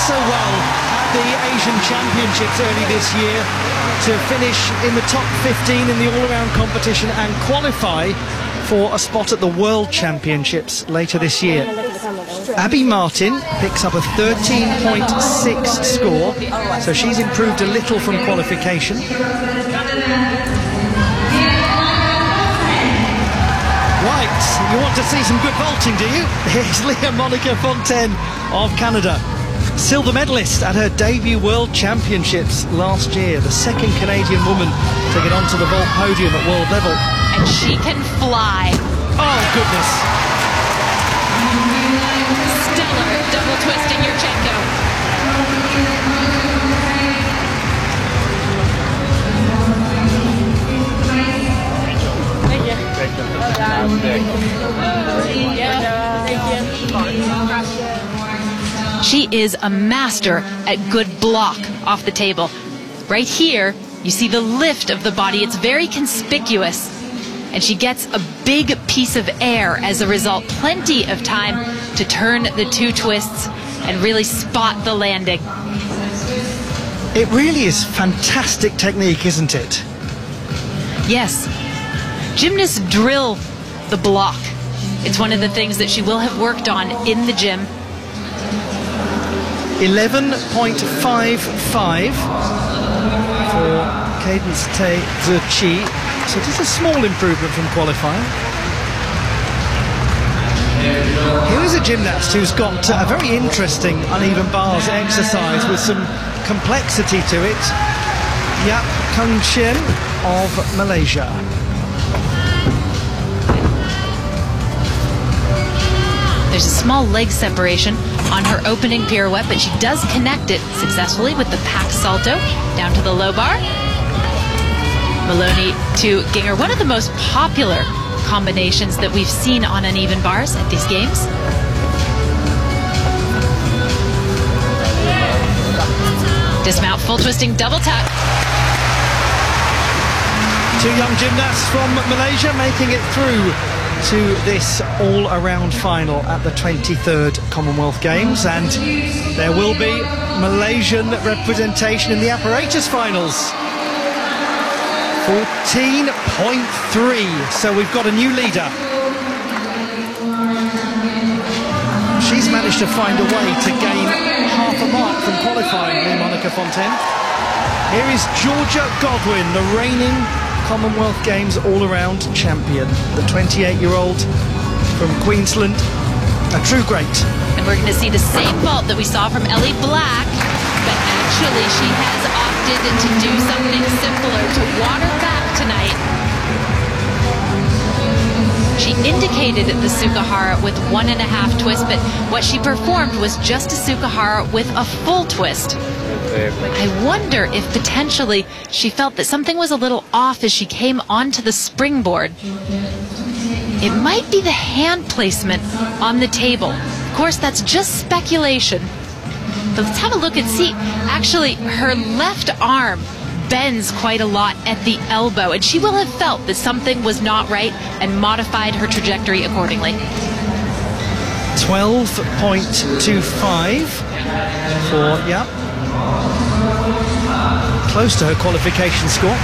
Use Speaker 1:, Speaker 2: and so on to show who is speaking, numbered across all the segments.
Speaker 1: so well at the Asian Championships early this year to finish in the top 15 in the all-around competition and qualify for a spot at the World Championships later this year. Abby Martin picks up a 13.6 score, so she's improved a little from qualification. Right, you want to see some good vaulting, do you? Here's Leah Monica Fontaine of Canada. Silver medalist at her debut World Championships last year, the second Canadian woman to get onto the vault podium at world level.
Speaker 2: And she can fly.
Speaker 1: Oh, goodness.
Speaker 2: Stellar double twisting Yurchenko. She is a master at good block off the table. Right here, you see the lift of the body. It's very conspicuous. And she gets a big piece of air as a result. Plenty of time to turn the two twists and really spot the landing.
Speaker 1: It really is fantastic technique, isn't it?
Speaker 2: Yes. Gymnasts drill the block. It's one of the things that she will have worked on in the gym.
Speaker 1: 11.55 for Cadence Te Zhi. So just a small improvement from qualifying. Here is a gymnast who's got a very interesting uneven bars exercise with some complexity to it. Yap Kung Chien of Malaysia.
Speaker 2: There's a small leg separation on her opening pirouette, but she does connect it successfully with the pack salto down to the low bar. Maloney to Gienger, one of the most popular combinations that we've seen on uneven bars at these games. Dismount, full twisting, double tap.
Speaker 1: Two young gymnasts from Malaysia making it through to this all-around final at the 23rd Commonwealth Games, and there will be Malaysian representation in the apparatus finals. 14.3, so we've got a new leader. She's managed to find a way to gain half a mark from qualifying, Leah Monica Fontaine. Here is Georgia Godwin, the reigning Commonwealth Games all-around champion, the 28-year-old from Queensland, a true great.
Speaker 2: And we're going to see the same vault that we saw from Ellie Black, but actually she has opted to do something simpler, to water back tonight. She indicated the Sukahara with 1.5 twists, but what she performed was just a Sukahara with a full twist. I wonder if potentially she felt that something was a little off as she came onto the springboard. It might be the hand placement on the table. Of course, that's just speculation. But let's have a look and see. Actually, her left arm bends quite a lot at the elbow, and she will have felt that something was not right and modified her trajectory accordingly.
Speaker 1: 12.25 for, yeah, close to her qualification score.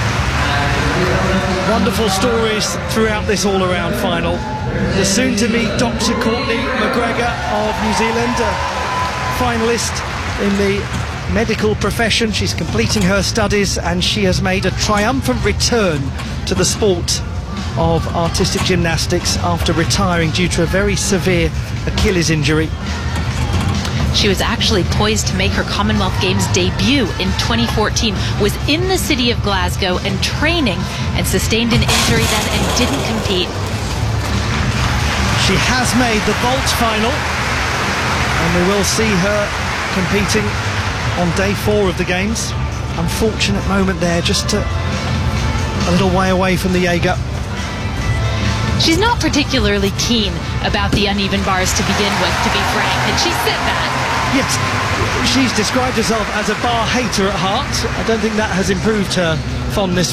Speaker 1: Wonderful stories throughout this all-around final. The soon-to-be Dr. Courtney McGregor of New Zealand, a finalist in the medical profession. She's completing her studies and she has made a triumphant return to the sport of artistic gymnastics after retiring due to a very severe Achilles injury.
Speaker 2: She was actually poised to make her Commonwealth Games debut in 2014, was in the city of Glasgow and training, and sustained an injury then and didn't compete.
Speaker 1: She has made the vault final, and we will see her competing on day 4 of the Games. Unfortunate moment there, just a little way away from the Jaeger.
Speaker 2: She's not particularly keen about the uneven bars to begin with, to be frank, and she said that.
Speaker 1: Yes, she's described herself as a bar hater at heart. I don't think that has improved her fondness